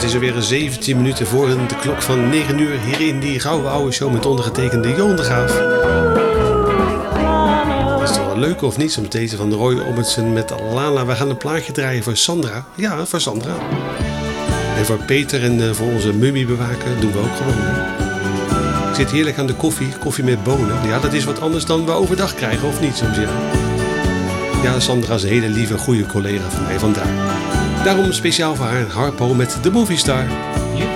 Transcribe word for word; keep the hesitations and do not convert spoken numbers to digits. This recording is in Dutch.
is alweer zeventien minuten voor de klok van negen uur hier in die gouden oude show met ondergetekende Johan de Graaf. Is het wel leuk of niet, om deze van Roy Orbison met Lana. We gaan een plaatje draaien voor Sandra. Ja, voor Sandra. En voor Peter en voor onze mummiebewaker doen we ook gewoon. Hè? Ik zit heerlijk aan de koffie, koffie met bonen. Ja, dat is wat anders dan we overdag krijgen, of niet soms, ja. Ja, Sandra is een hele lieve, goede collega van mij, vandaar. Daarom speciaal voor haar Harpo met The Movie Star.